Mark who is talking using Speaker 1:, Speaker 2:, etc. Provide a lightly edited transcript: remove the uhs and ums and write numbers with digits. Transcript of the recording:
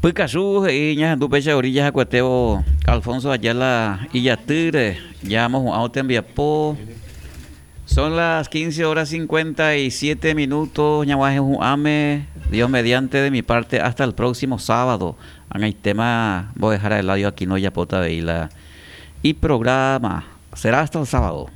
Speaker 1: Pikachu y ña du pecha orilla cuateo Alfonso Ayala y Yatire, ya hemos jugado Tembiapó. Son las 15 horas 57 minutos, ñaguaje ame, Dios mediante de mi parte hasta el próximo sábado. En el tema voy a dejar el audio aquí no ya pota de la y programa será hasta el sábado.